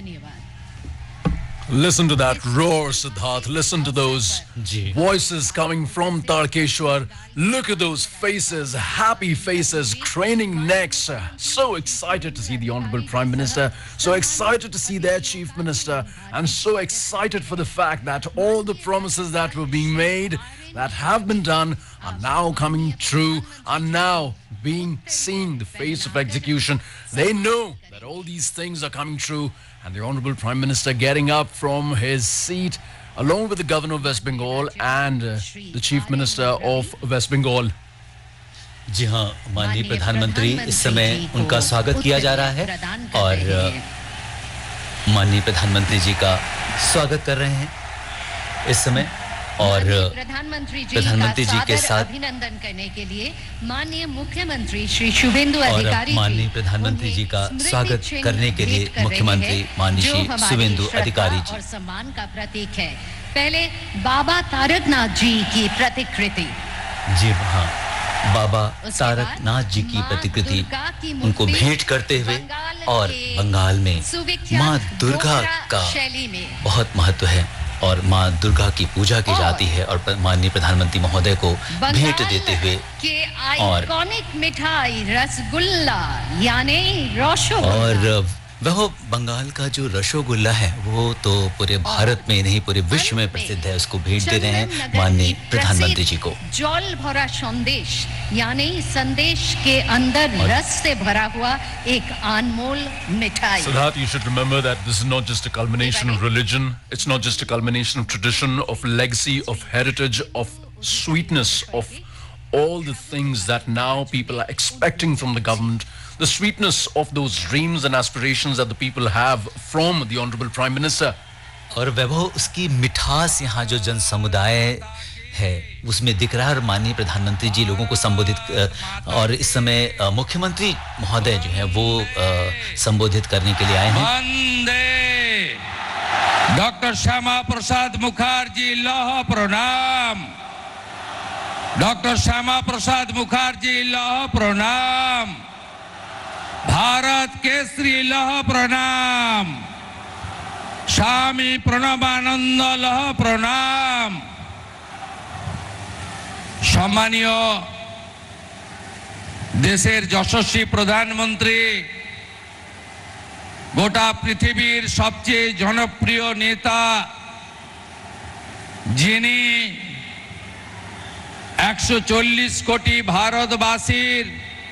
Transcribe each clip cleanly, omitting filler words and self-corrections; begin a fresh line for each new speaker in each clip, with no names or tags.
धन्यवाद।
Listen to that roar, Siddharth. Listen to those voices coming from Tarkeshwar. Look at those faces, happy faces, craning necks. So excited to see the Honorable Prime Minister. So excited to see their Chief Minister. And so excited for the fact that all the promises that were being made, that have been done, are now coming true, are now being seen the face of execution. They know that all these things are coming true, and the Honorable Prime Minister getting up from his seat along with the Governor of West Bengal and the Chief Minister of West Bengal.
जी हाँ, माननीय प्रधानमंत्री इस समय उनका स्वागत किया जा रहा है और माननीय प्रधानमंत्री जी का स्वागत कर रहे हैं इस समय और प्रधानमंत्री जी के साथ
अभिनंदन करने के लिए माननीय मुख्यमंत्री श्री शुभेंदु अधिकारी
माननीय प्रधानमंत्री जी का स्वागत करने के लिए मुख्यमंत्री माननीय श्री शुभेंदु अधिकारी जी
और सम्मान का प्रतीक है। पहले बाबा तारकनाथ जी की प्रतिकृति।
जी हाँ, बाबा तारकनाथ जी की प्रतिकृति उनको भेंट करते हुए और बंगाल में माँ दुर्गा का बहुत महत्व है और माँ दुर्गा की पूजा की जाती है और माननीय प्रधानमंत्री महोदय को भेंट देते हुए और
आइकॉनिक मिठाई रसगुल्ला यानी रसगुल्ला
और वह बंगाल का जो रसगुल्ला है वो तो पूरे भारत में नहीं पूरे विश्व में प्रसिद्ध है, उसको भेंट दे रहे हैं माननीय प्रधानमंत्री जी को।
जल भरा संदेश यानी संदेश के अंदर रस से भरा हुआ एक अनमोल मिठाई।
Siddharth, you should remember that this is not just a culmination of religion, it's not just a culmination of tradition, of legacy, of heritage, of sweetness, of all the things that now people are expecting from the government, the sweetness of those dreams and aspirations that the people have from the Honorable Prime Minister.
और वैभव उसकी मिठास यहाँ जो जन समुदाय है उसमें दिख रहा है और माननीय प्रधानमंत्री जी लोगों को संबोधित और इस समय मुख्यमंत्री महोदय जो है वो संबोधित करने के लिए आए हैं।
वंदे डॉक्टर श्यामा प्रसाद मुखर्जी लौह प्रणाम। डॉक्टर श्यामा प्रसाद मुखर्जी लौह प्रणाम। भारत केसरी लौह प्रणाम। स्वामी प्रणबानंद लौह प्रणाम। सम्मानीय देशेर यशस्वी प्रधानमंत्री गोटा पृथिवीर सबचेये जनप्रिय नेता जिनी 140 कोटी भारतवासीर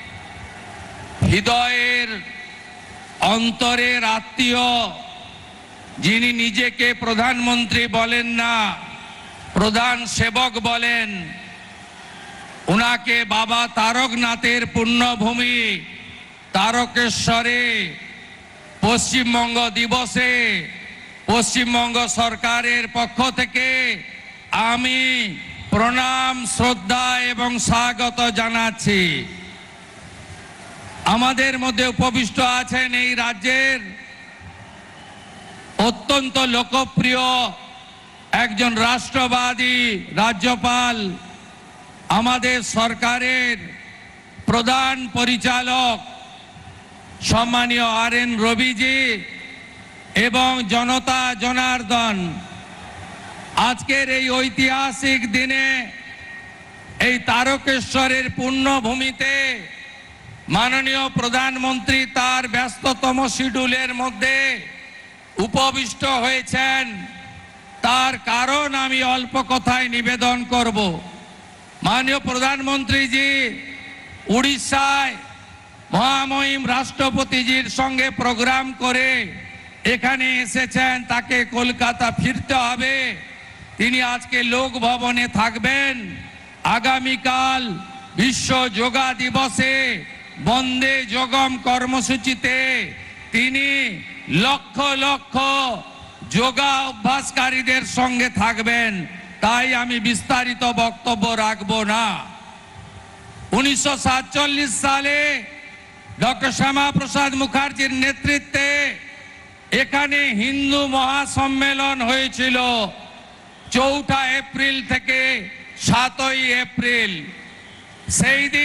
हृदयेर अंतरेर आत्मीय जिनी निजेके प्रधानमंत्री बोलेन ना प्रधान सेवक बोलेन उनाके बाबा तारकनाथेर पुण्यभूमि तारकेश्वरे पश्चिमबंग दिवसे पश्चिमबंग सरकारेर पक्ष थेके आमी प्रणाम श्रद्धा एवं स्वागत जानाচ্ছি। आमादेर मध्य उपविष्ट आছেন এই রাজ্যের অত্যন্ত লোকপ্রিয় একজন রাষ্ট্রবাদী রাজ্যপাল আমাদের সরকারের প্রধান পরিচালক সম্মানীয় আর.এন. রবিজি এবং জনতা জনার্দন আজকের এই ঐতিহাসিক দিনে এই তারকেশ্বরের পুণ্যভূমিতে মাননীয় প্রধানমন্ত্রী তার ব্যস্ততম শিডিউলের মধ্যে উপবিষ্ট হয়েছেন তার কারণ আমি অল্প কথায় নিবেদন করব। মাননীয় প্রধানমন্ত্রীজি উড়িষ্যায় মহামহিম রাষ্ট্রপতিজির সঙ্গে প্রোগ্রাম করে এখানে এসেছেন, তাকে কলকাতা ফিরতে হবে। তিনি আজকে লোক ভবনে থাকবেন। আগামীকাল বিশ্ব যোগা দিবসে বন্দে যোগম কর্মসূচিতে তিনি লক্ষ লক্ষ যোগা অভ্যাসকারীদের সঙ্গে থাকবেন। তাই আমি বিস্তারিত বক্তব্য রাখব না। 1947 সালে ডক্টর শ্যামা প্রসাদ মুখার্জির নেতৃত্বে এখানে হিন্দু মহাসম্মেলন হয়েছিল 4 এপ্রিল থেকে 7 এপ্রিল। সেই দিন